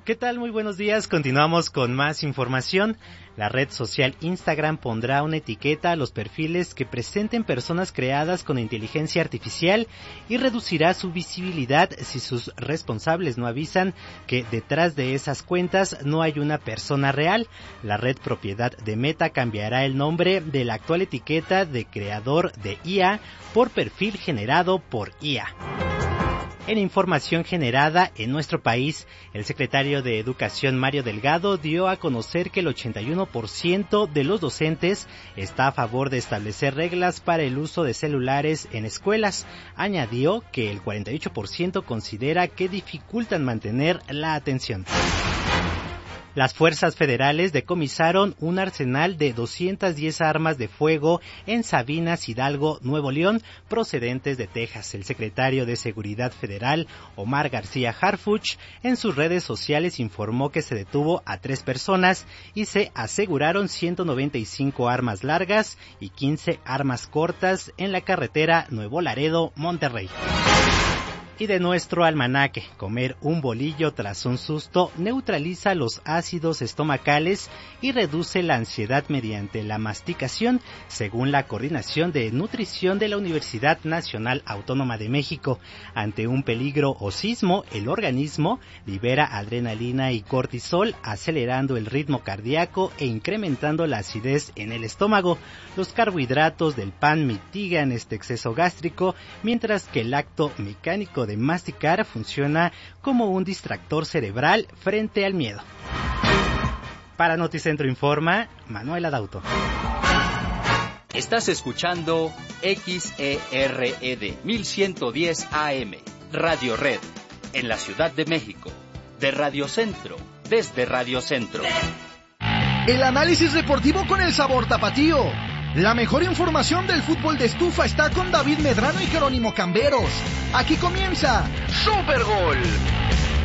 ¿Qué tal? Muy buenos días. Continuamos con más información. La red social Instagram pondrá una etiqueta a los perfiles que presenten personas creadas con inteligencia artificial y reducirá su visibilidad si sus responsables no avisan que detrás de esas cuentas no hay una persona real. La red propiedad de Meta cambiará el nombre de la actual etiqueta de creador de IA por perfil generado por IA. En información generada en nuestro país, el secretario de Educación Mario Delgado dio a conocer que el 81% de los docentes está a favor de establecer reglas para el uso de celulares en escuelas. Añadió que el 48% considera que dificultan mantener la atención. Las fuerzas federales decomisaron un arsenal de 210 armas de fuego en Sabinas, Hidalgo, Nuevo León, procedentes de Texas. El secretario de Seguridad Federal, Omar García Harfuch, en sus redes sociales informó que se detuvo a 3 personas y se aseguraron 195 armas largas y 15 armas cortas en la carretera Nuevo Laredo, Monterrey. Y de nuestro almanaque, comer un bolillo tras un susto neutraliza los ácidos estomacales y reduce la ansiedad mediante la masticación, según la Coordinación de Nutrición de la Universidad Nacional Autónoma de México. Ante un peligro o sismo, el organismo libera adrenalina y cortisol, acelerando el ritmo cardíaco e incrementando la acidez en el estómago. Los carbohidratos del pan mitigan este exceso gástrico, mientras que el acto mecánico de masticar funciona como un distractor cerebral frente al miedo. Para Noticentro Informa, Manuel Adauto. Estás escuchando XERED 1110 AM, Radio Red, en la Ciudad de México, de Radio Centro, desde Radio Centro. El análisis deportivo con el sabor tapatío. La mejor información del fútbol de estufa está con David Medrano y Jerónimo Camberos. Aquí comienza Super Gol.